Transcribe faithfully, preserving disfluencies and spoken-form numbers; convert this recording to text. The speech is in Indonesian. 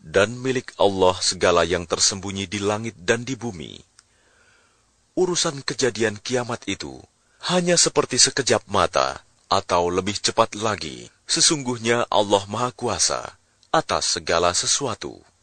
dan milik Allah segala yang tersembunyi di langit dan di bumi. Urusan kejadian kiamat itu hanya seperti sekejap mata, atau lebih cepat lagi. Sesungguhnya Allah Maha Kuasa atas segala sesuatu.